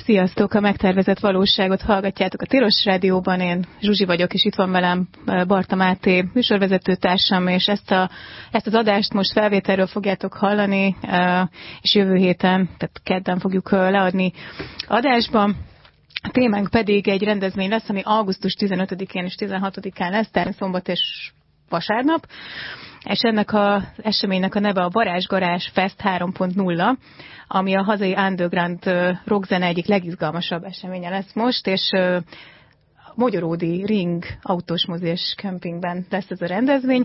Sziasztok! A Megtervezett valóságot hallgatjátok a Tilos Rádióban. Én Zsuzsi vagyok, és itt van velem Barta Máté műsorvezető társam, és ezt az adást most felvételről fogjátok hallani, és jövő héten, tehát kedden fogjuk leadni adásban. A témánk pedig egy rendezvény lesz, ami augusztus 15-én és 16-án lesz, tehát szombat és vasárnap, és ennek az eseménynek a neve a Varázsgarázs Fest 3.0, ami a hazai underground rockzene egyik legizgalmasabb eseménye lesz most, és Mogyoródi Ring autós mozi és kempingben lesz ez a rendezvény,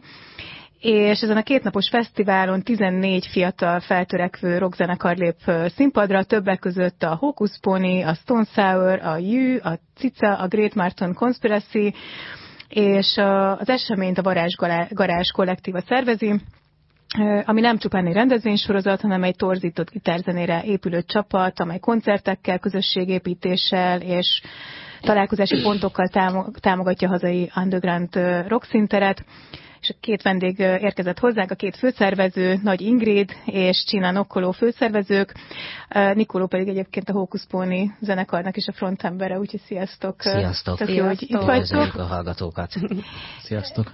és ezen a kétnapos fesztiválon 14 fiatal feltörekvő rockzenekar lép színpadra, többek között a Hocus Pony, a Stone Sour, a You, a Cica, a Great Marton Conspiracy, és az eseményt a Varázsgarázs kollektíva szervezi, ami nem csupán egy rendezvénysorozat, hanem egy torzított gitárzenére épülő csapat, amely koncertekkel, közösségépítéssel és találkozási pontokkal támogatja a hazai underground rockszínteret. És a két vendég érkezett hozzánk, a két főszervező, Nagy Ingrid és Csina Nokkoló főszervezők. Nikoló pedig egyébként a Hocus Pony zenekarnak is a frontembere, úgyhogy sziasztok! Sziasztok! Tök jó, hogy itt vagytok. A hallgatókat! Sziasztok!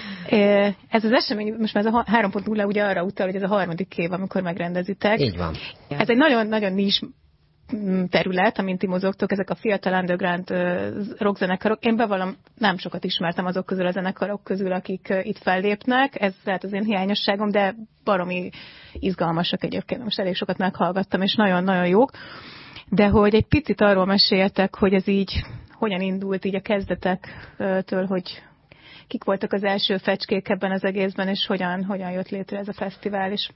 Ez az esemény, most már ez a 3.0 ugye arra utal, hogy ez a harmadik év, amikor megrendezitek. Így van. Ez egy nagyon-nagyon nis terület, amint ti mozogtok, ezek a fiatal underground rockzenekarok. Én bevallom, nem sokat ismertem azok közül a zenekarok közül, akik itt fellépnek. Ez lehet az én hiányosságom, de baromi izgalmasak egyébként. Most elég sokat meghallgattam, és nagyon-nagyon jók. De hogy egy picit arról meséljetek, hogy ez így hogyan indult így a kezdetektől, hogy kik voltak az első fecskék ebben az egészben, és hogyan jött létre ez a fesztivál, és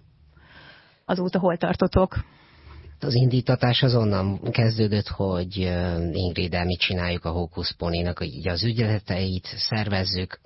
azóta hol tartotok? Az indítatás azonnan kezdődött, hogy Ingriddel mi csináljuk a Hocus Ponynak az ügyleteit, szervezzük,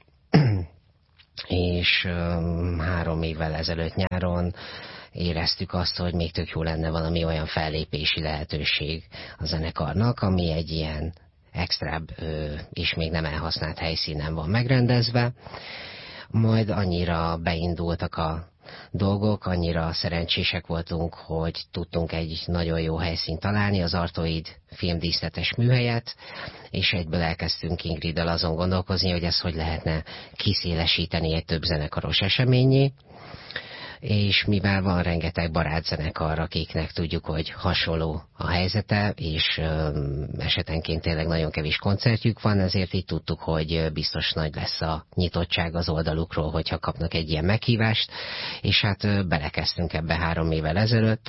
és 3 évvel ezelőtt nyáron éreztük azt, hogy még tök jó lenne valami olyan fellépési lehetőség a zenekarnak, ami egy ilyen extrább és még nem elhasznált helyszínen van megrendezve. Majd annyira beindultak a dolgok, annyira szerencsések voltunk, hogy tudtunk egy nagyon jó helyszínt találni, az Artoid filmdíszletes műhelyet, és egyből elkezdtünk Ingriddel azon gondolkozni, hogy ezt hogy lehetne kiszélesíteni egy több zenekaros eseményé, és mivel van rengeteg barátzenekar, akiknek tudjuk, hogy hasonló a helyzete, és esetenként tényleg nagyon kevés koncertjük van, ezért így tudtuk, hogy biztos nagy lesz a nyitottság az oldalukról, hogyha kapnak egy ilyen meghívást, és hát belekezdtünk ebbe 3 évvel ezelőtt.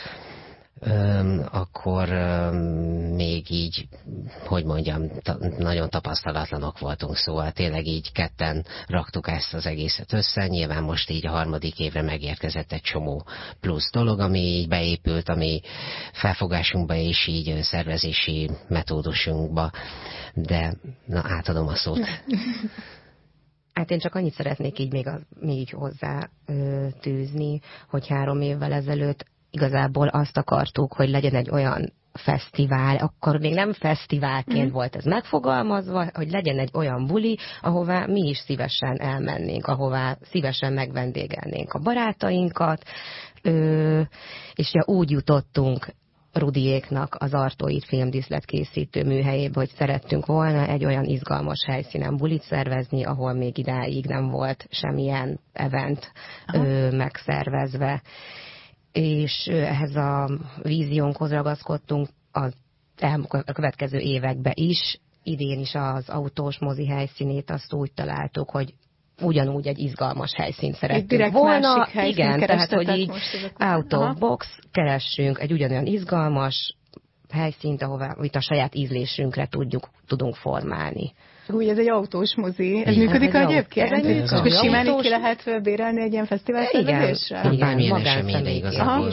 Akkor még így, hogy mondjam, nagyon tapasztalatlanok voltunk, szóval tényleg így ketten raktuk ezt az egészet össze. Nyilván most így a 3. évre megérkezett egy csomó plusz dolog, ami így beépült, ami felfogásunkba és így szervezési metódusunkba, de na, átadom a szót. Hát én csak annyit szeretnék így még hozzá tűzni, hogy 3 évvel ezelőtt igazából azt akartuk, hogy legyen egy olyan fesztivál, akkor még nem fesztiválként volt ez megfogalmazva, hogy legyen egy olyan buli, ahová mi is szívesen elmennénk, ahová szívesen megvendégelnénk a barátainkat, és ja, úgy jutottunk Rudiéknak az Artoid filmdíszletkészítő műhelyébe, hogy szerettünk volna egy olyan izgalmas helyszínen bulit szervezni, ahol még idáig nem volt semmilyen event megszervezve. És ehhez a víziónkhoz ragaszkodtunk a következő években is. Idén is az autós mozi helyszínét azt úgy találtuk, hogy ugyanúgy egy izgalmas helyszínt szerettünk volna. Igen, tehát hogy így out of box keressünk egy ugyanolyan izgalmas helyszínt, ahová itt a saját ízlésünkre tudunk formálni. Úgy, ez egy autós mozi. Ez működik egyébként? És akkor simán így ki lehet bérelni egy ilyen fesztivál szervezésre? Igen, bármilyen eseményre igazából.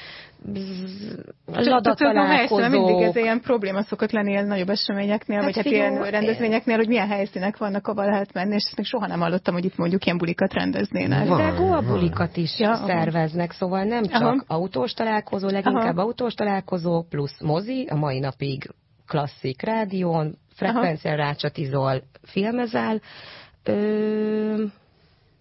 Lada találkozók. Mindig ez ilyen probléma szokott lenni ilyen nagyobb eseményeknél, vagy hát ilyen rendezvényeknél, hogy milyen helyszínek vannak, ahol lehet menni, és ezt még soha nem hallottam, hogy itt mondjuk ilyen bulikat rendeznének. De Goa bulikat is szerveznek, szóval nem csak autós találkozó, leginkább autós találkozó plusz mozi, a mai napig klasszik rádión, frekvencián rácsatizol, filmezel,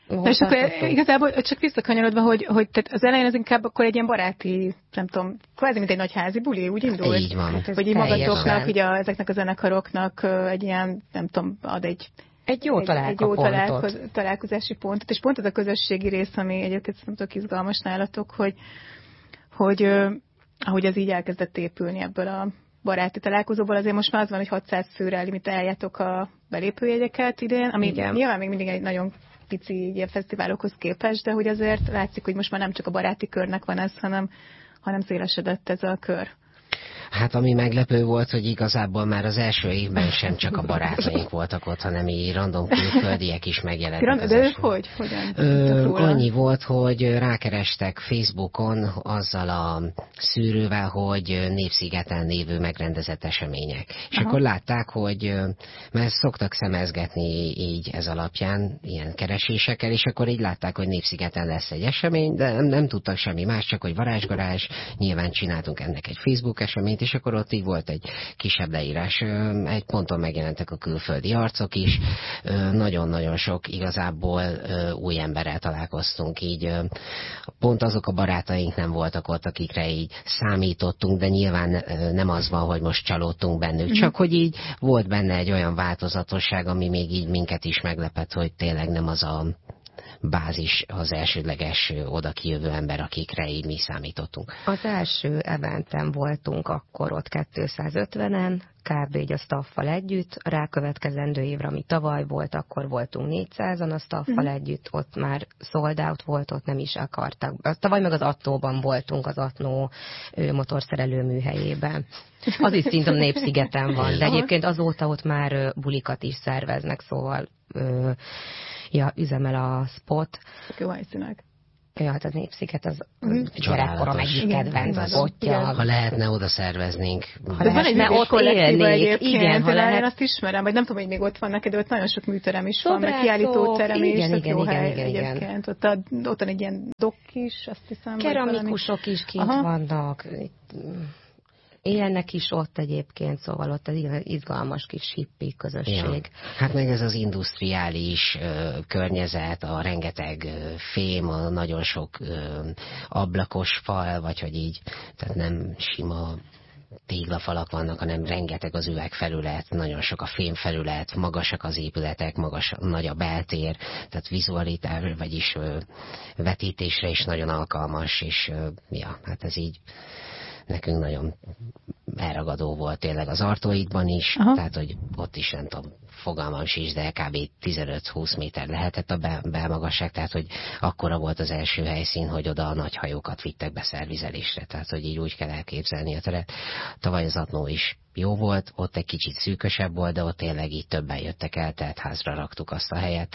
És akkor igazából csak visszakanyarodva, hogy tehát az elején az inkább akkor egy ilyen baráti, nem tudom, kvázi mint egy nagy házi buli, úgy indult? Így van. Hát hogy így magatoknak, így ezeknek a zenekaroknak egy ilyen, nem tudom, ad egy jó találkozási pontot, és pont ez a közösségi rész, ami egyébként szerintem izgalmas nálatok, hogy ahogy ez így elkezdett épülni ebből a baráti találkozóból, azért most már az van, hogy 600 főre limitáljátok a belépőjegyeket idén, ami nyilván még mindig egy nagyon pici ilyen fesztiválokhoz képest, de hogy azért látszik, hogy most már nem csak a baráti körnek van ez, hanem szélesedett ez a kör. Hát ami meglepő volt, hogy igazából már az első évben sem csak a barátaink voltak ott, hanem így random külföldiek is megjelentek. De ők hogy? Hogyan? Annyi volt, hogy rákerestek Facebookon azzal a szűrővel, hogy Népszigeten lévő megrendezett események. És akkor látták, hogy mert szoktak szemezgetni így ez alapján, ilyen keresésekkel, és akkor így látták, hogy Népszigeten lesz egy esemény, de nem tudtak semmi más, csak hogy varázsgarázs, nyilván csináltunk ennek egy Facebook eseményt, és akkor ott így volt egy kisebb leírás. Egy ponton megjelentek a külföldi arcok is, nagyon-nagyon sok igazából új emberrel találkoztunk, így pont azok a barátaink nem voltak ott, akikre így számítottunk, de nyilván nem az van, hogy most csalódtunk bennük, csak hogy így volt benne egy olyan változatosság, ami még így minket is meglepett, hogy tényleg nem az a bázis, az elsődleges oda kijövő ember, akikre így mi számítottunk. Az első eventen voltunk akkor ott 250-en, kb. Így a staffal együtt, rákövetkezendő évre, ami tavaly volt, akkor voltunk 400-an a staffal együtt, ott már sold out volt, ott nem is akartak. Tavaly meg az Atnóban voltunk, az Atnó motorszerelő műhelyében. Az is szintén Népszigeten van, de egyébként azóta ott már bulikat is szerveznek, szóval üzemel a spot. Jó helyszínek. Ja, hát a Népsziget az gyerekkorom egyik kedvenc spotja. Ha lehetne, oda szerveznénk. Ha lehetne, ott élnék. Igen, ha lehet. Én azt ismerem, vagy nem tudom, hogy még ott vannak, de ott nagyon sok műterem is van, meg kiállítóterem is. Igen. Ott van egy ilyen dok is, azt hiszem. Keramikusok is kint vannak. Élnek is ott egyébként, szóval ott egy izgalmas kis hippi közösség. Ja. Hát meg ez az industriális környezet, a rengeteg fém, a nagyon sok ablakos fal, vagy hogy így, tehát nem sima téglafalak vannak, hanem rengeteg az üvegfelület, nagyon sok a fémfelület, magasak az épületek, nagy a beltér, tehát vizualitás, vagyis vetítésre is nagyon alkalmas, és hát ez így nekünk nagyon elragadó volt tényleg az Artóidban is, tehát hogy ott is nem tudom, fogalmam sincs, de kb. 15-20 méter lehetett a belmagasság, tehát hogy akkora volt az első helyszín, hogy oda a nagy hajókat vittek be szervizelésre, tehát hogy így úgy kell elképzelni a teret. Tavaly az Atnó is jó volt, ott egy kicsit szűkösebb volt, de ott tényleg így többen jöttek el, tehát házra raktuk azt a helyet.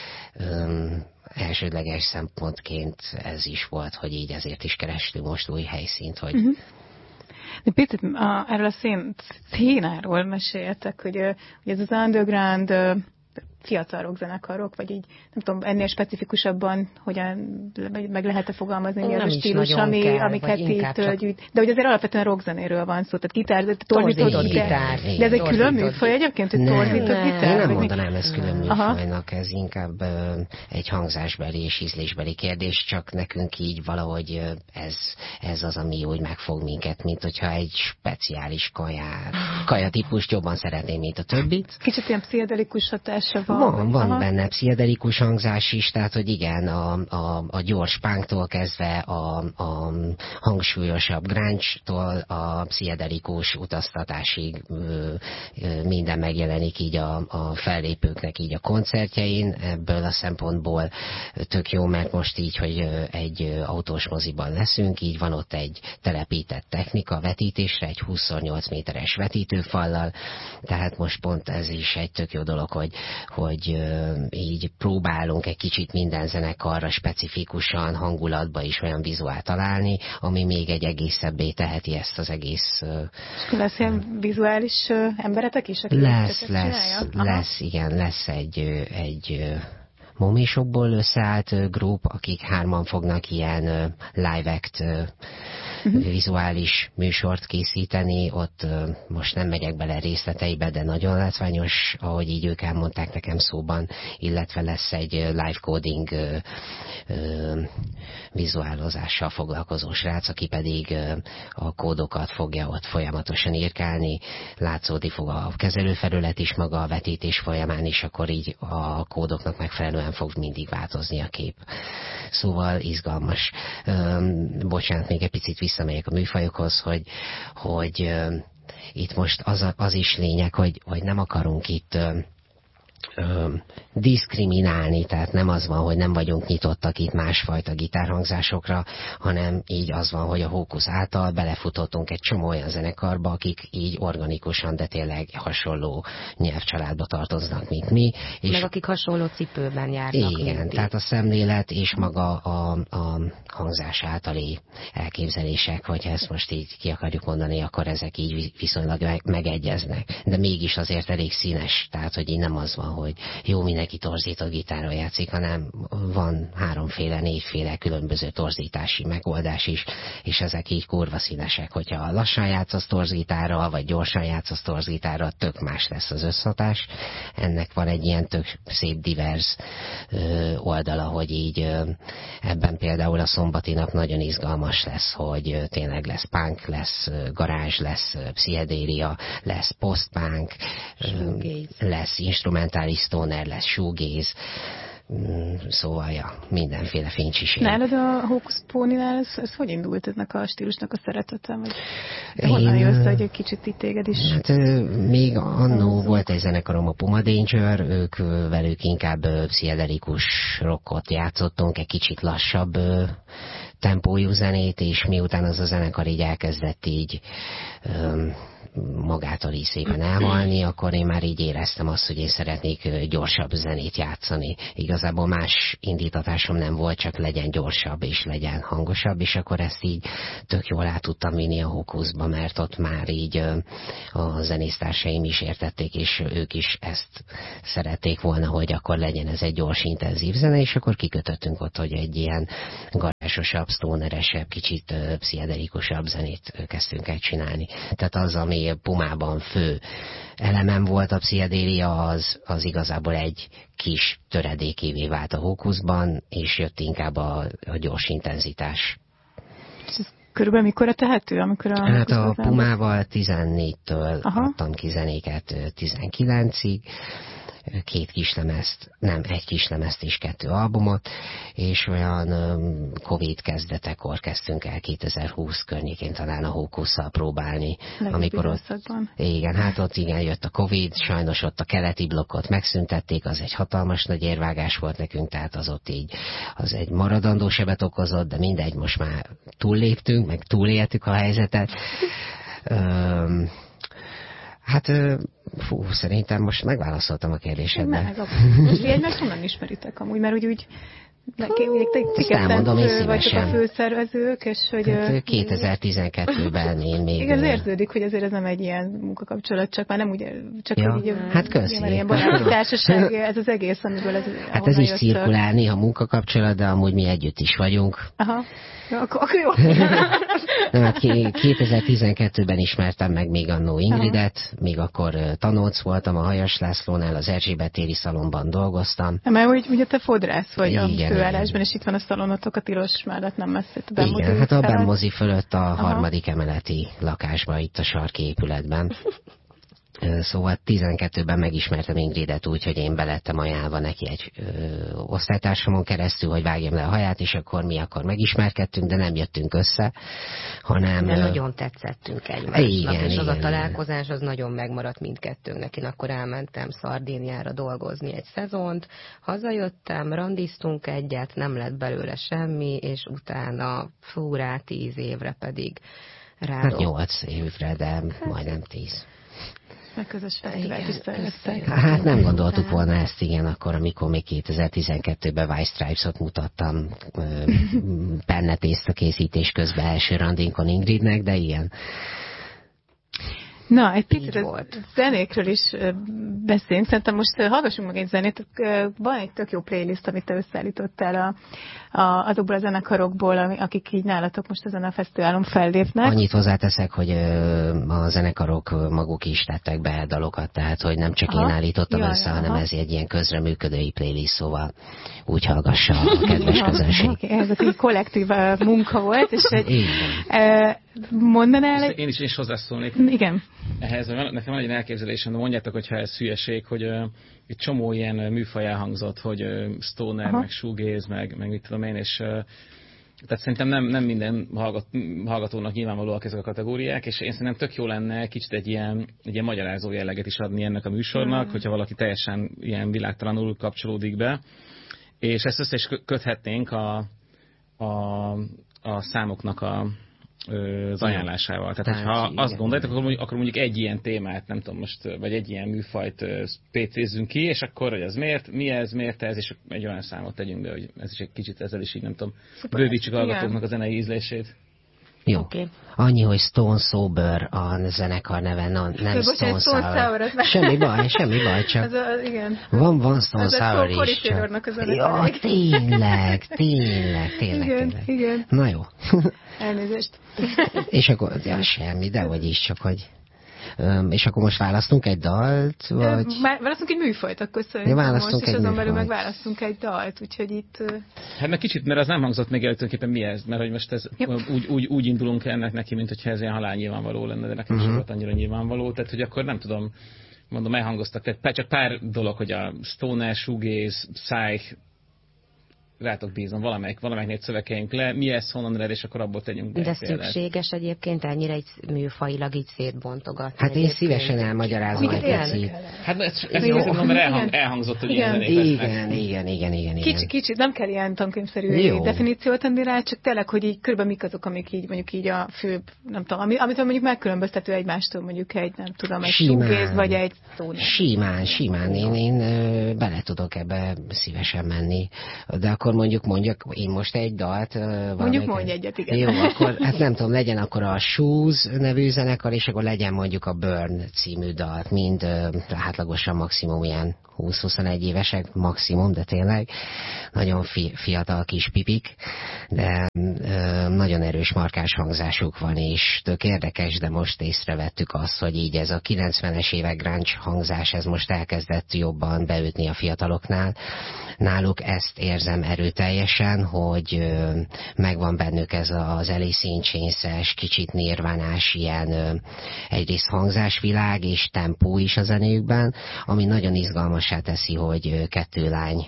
Elsődleges szempontként ez is volt, hogy így ezért is kerestünk most új helyszínt, hogy De picit erről a szénáról meséltek, hogy ez az underground fiatal rockzenekarok, vagy így, nem tudom, ennél specifikusabban, hogyan meg lehet-e fogalmazni, mi az a stílus, amiket itt gyűjt. De hogy azért alapvetően rockzenéről van szó, tehát gitár, torzított gitár. De ez egy külön műfaj egyébként, hogy torzított gitár? Én nem mondanám ezt külön műfajnak, ez inkább egy hangzásbeli és ízlésbeli kérdés, csak nekünk így valahogy ez az, ami úgy megfog minket, mint hogyha egy speciális kajatípust jobban szeretném, mint a többit. Kicsit ilyen pszichedelikus hatása van. Van benne pszichedelikus hangzás is, tehát hogy igen, a gyors punktól kezdve a hangsúlyosabb grunge-tól a pszichedelikus utaztatásig minden megjelenik így a fellépőknek így a koncertjein. Ebből a szempontból tök jó, mert most így, hogy egy autós moziban leszünk, így van ott egy telepített technika vetítésre, egy 20x8 méteres vetítőfallal, tehát most pont ez is egy tök jó dolog, hogy így próbálunk egy kicsit minden zenekarra specifikusan hangulatba is olyan vizuált találni, ami még egy egészebbé teheti ezt az egész... Lesz ilyen vizuális emberetek is? Lesz egy momisokból összeállt grup, akik 3 fognak ilyen live act vizuális műsort készíteni, ott most nem megyek bele részleteibe, de nagyon látványos, ahogy így ők elmondták nekem szóban, illetve lesz egy live coding vizuálozással foglalkozó srác, aki pedig a kódokat fogja ott folyamatosan írkálni, látszódni fog a kezelőfelület is maga a vetítés folyamán is, akkor így a kódoknak megfelelően fog mindig változni a kép. Szóval izgalmas. Bocsánat, még egy picit visszamegyek a műfajokhoz, hogy itt most az is lényeg, hogy nem akarunk itt diszkriminálni, tehát nem az van, hogy nem vagyunk nyitottak itt másfajta gitárhangzásokra, hanem így az van, hogy a Hókusz által belefutottunk egy csomó olyan zenekarba, akik így organikusan, de tényleg hasonló nyelvcsaládba tartoznak, mint mi. És meg akik hasonló cipőben járnak. Igen, tehát a szemlélet és maga a hangzás általi elképzelések, hogyha ezt most így ki akarjuk mondani, akkor ezek így viszonylag megegyeznek. De mégis azért elég színes, tehát hogy így nem az van, hogy jó, mindenki torzított gitárral játszik, hanem van 3-4 különböző torzítási megoldás is, és ezek így kurva színesek. Hogyha lassan játszasz torzgitárral, vagy gyorsan játszasz torzgitárral, tök más lesz az összhatás. Ennek van egy ilyen tök szép divers oldala, hogy így ebben például a szombati nap nagyon izgalmas lesz, hogy tényleg lesz punk, lesz garázs, lesz pszichedélia, lesz post-punk, lesz instrumentális stoner, lesz shoegaze, szóval ja, mindenféle fincsiség. Nálad a Hókusz Póninál ez hogy indult ennek a stílusnak a szeretete? Honnan jössz, hogy egy kicsit itt téged is? Hát még annó volt egy zenekarom, a Puma Danger, ők velük inkább pszichedelikus rockot játszottunk, egy kicsit lassabb tempójú zenét, és miután az a zenekar így elkezdett így magától így szépen elhalni, akkor én már így éreztem azt, hogy én szeretnék gyorsabb zenét játszani. Igazából más indítatásom nem volt, csak legyen gyorsabb és legyen hangosabb, és akkor ezt így tök jól át tudtam vinni a Hókuszba, mert ott már így a zenésztársaim is értették, és ők is ezt szerették volna, hogy akkor legyen ez egy gyors, intenzív zene, és akkor kikötöttünk ott, hogy egy ilyen garázsosabb, stoneresebb, kicsit pszichedelikusabb zenét kezdtünk el csinálni. Tehát az, ami Pumában fő elemem volt a pszichedélia, az igazából egy kis töredékévé vált a Hókuszban, és jött inkább a gyors intenzitás. Körülbelül mikor tehető? Hát a Pumával 14-től adtam ki zenéket 19-ig, egy kislemezt és 2 albumot, és olyan Covid kezdetekor kezdtünk el 2020 környékén talán a Hókusszal próbálni. Amikor ott, igen, hát ott igen jött a Covid, sajnos ott a keleti blokkot megszüntették, az egy hatalmas nagy érvágás volt nekünk, tehát az ott így, az egy maradandó sebet okozott, de mindegy, most már túlléptünk, meg túléltük a helyzetet. Hát, szerintem most megválaszoltam a kérdésedbe. Ti egymást honnan ismeritek amúgy, mert úgy elmondom, én szívesen. A főszervezők, és hogy... Hát 2012-ben én még... Igen, érződik, hogy azért ez nem egy ilyen munkakapcsolat, csak már nem úgy, csak ja, hogy így... Hát köszi. Ilyen baráti társaság, ez az egész, amiből ez... Hát ez is cirkulál, néha munkakapcsolat, de amúgy mi együtt is vagyunk. Aha. Ja, akkor jó. Nem, hát 2012-ben ismertem meg még annó Ingridet, még akkor tanóc voltam a Hajas Lászlónál, az Erzsébet téri szalonban dolgoztam. Mert ugye te fodrász vagy a főállásban, és itt van a szalonotok a Tilos mellett, nem messze. Igen, hát a Benmozi fölött a harmadik emeleti lakásban, itt a sarki épületben. Szóval 12-ben megismertem Ingridet úgy, hogy én belettem ajánlva neki egy osztálytársamon keresztül, hogy vágjam le a haját, és akkor mi akkor megismerkedtünk, de nem jöttünk össze, hanem... De nagyon tetszettünk egymásnak, igen, és az igen, a találkozás az nagyon megmaradt mindkettőnknek. Én akkor elmentem Szardíniára dolgozni egy szezont, hazajöttem, randiztunk egyet, nem lett belőle semmi, és utána rá 10 évre pedig rádom. Hát 8 évre, de majdnem 10. Meg közös fesztivált is szerveztek. Hát nem gondoltuk volna ezt, igen, akkor, amikor még 2012-ben White Stripes-ot mutattam pennetészta készítés közben első randinkon Ingridnek, de igen. Na, egy picit zenékről is beszéljünk. Szerintem most hallgassunk meg egy zenét. Van egy tök jó playlist, amit te összeállítottál azokból a zenekarokból, akik így nálatok most ezen a fesztiválon fellépnek. Annyit hozzáteszek, hogy a zenekarok maguk is tettek be dalokat, tehát hogy nem csak én állítottam össze, hanem ez egy ilyen közreműködői playlist, szóval úgy hallgassa a kedves közönség. Ez egy kollektív munka volt, és mondanál... Én is hozzászólnék. Igen. Ehhez nekem van egy elképzelésem, de mondjátok, hogyha ez hülyeség, hogy egy csomó ilyen műfaj elhangzott, hogy stoner, meg shoegaze, meg mit tudom én, és tehát szerintem nem minden hallgatónak nyilvánvalóak ezek a kategóriák, és én szerintem tök jó lenne kicsit egy ilyen magyarázó jelleget is adni ennek a műsornak, hogyha valaki teljesen ilyen világtalanul kapcsolódik be, és ezt össze is köthetnénk a számoknak az ajánlásával. Tehát, hogyha azt gondoljátok, akkor mondjuk egy ilyen témát, nem tudom most, vagy egy ilyen műfajt PC-zzünk ki, és akkor, hogy az miért ez, és egy olyan számot tegyünk be, hogy ez is egy kicsit ezzel is így, nem tudom, bővítsük a hallgatóknak a zenei ízlését. Jó. Okay. Annyi, hogy Stone Sober a zenekar neve, nem Stone Sour. Semmi baj, csak igen. Van Stone Sour is. Ja, tényleg. Igen. Na jó. Elnézést. És akkor, semmi, dehogy is, csak hogy... és akkor most választunk egy dalt, vagy... Választunk egy műfajt, akkor szerintem most, és azon belül meg választunk egy dalt, úgyhogy itt... Hát meg kicsit, mert az nem hangzott még el tulajdonképpen mi ez, mert hogy most ez úgy indulunk ennek neki, mint hogyha ez ilyen halál nyilvánvaló lenne, de nekem sem volt annyira nyilvánvaló, tehát hogy akkor nem tudom, mondom, elhangoztak, tehát csak pár dolog, hogy a stoner, shoegaze, psych, rátok bízom, valamelyiknél szövekeljünk le, mi ez, honnan ered, és akkor abból tegyünk be. De szükséges egyébként ennyire egy műfajilag így szétbontogatogatni. Hát én szívesen elmagyarázom egy picit. Hát ezt mondom, mert elhangzott, hogy igen. Kicsit, nem kell ilyen tankönyvszerű definíciót adni rá, csak tényleg, hogy így körülbelül mik azok, amik így mondjuk így a főbb, nem tudom, amit mondjuk megkülönböztető egymástól, mondjuk egy, nem tudom, egy shoegaze vagy egy stoner. Simán. Én bele tudok ebbe szívesen menni. De akkor mondjak én most egy dalt. Mondjuk mondj egyet, igen. Jó, akkor, hát nem tudom, legyen akkor a Shoes nevű zenekar, és akkor legyen mondjuk a Burn című dalt, mind átlagosan maximum ilyen 20-21 évesek maximum, de tényleg nagyon fiatal kis pipik, de nagyon erős markás hangzásuk van, és tök érdekes, de most észrevettük azt, hogy így ez a 90-es évek grunge hangzás, ez most elkezdett jobban beütni a fiataloknál. Náluk ezt érzem erőteljesen, hogy megvan bennük ez az Alice in Chains-es, kicsit nirvánás ilyen egyrészt hangzásvilág és tempó is a zenéjükben, ami nagyon izgalmassá teszi, hogy kettő lány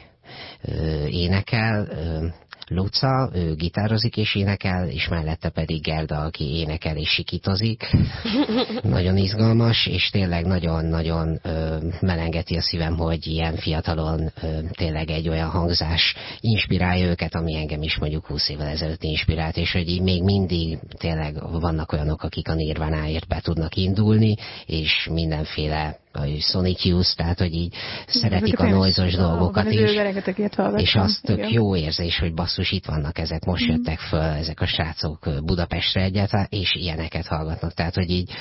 énekel, Luca, ő gitározik és énekel, és mellette pedig Gerda, aki énekel és sikítozik. Nagyon izgalmas, és tényleg nagyon-nagyon melengeti a szívem, hogy ilyen fiatalon tényleg egy olyan hangzás inspirálja őket, ami engem is mondjuk 20 évvel ezelőtt inspirált, és hogy így még mindig tényleg vannak olyanok, akik a Nirvánáért be tudnak indulni, és mindenféle Sonic Youth, tehát hogy így szeretik a noise-os dolgokat is, és az tök jó érzés, hogy basszus, itt vannak ezek, most jöttek föl ezek a srácok Budapestre egyáltalán, és ilyeneket hallgatnak, tehát hogy így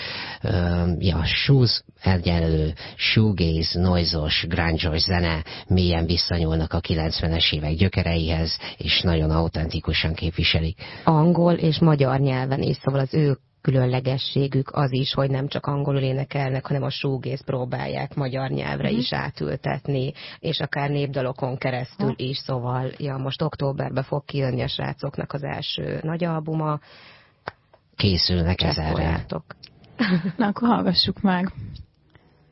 shoes egyenlő, shoegaze, noise-os, grunge-os zene mélyen visszanyúlnak a 90-es évek gyökereihez, és nagyon autentikusan képviselik. Angol és magyar nyelven is, szóval az ő különlegességük az is, hogy nem csak angolul énekelnek, hanem a shoegaze próbálják magyar nyelvre is átültetni, és akár népdalokon keresztül is, szóval most októberben fog kijönni a srácoknak az első nagy albuma. Készülnek ezerre. Na, akkor hallgassuk meg.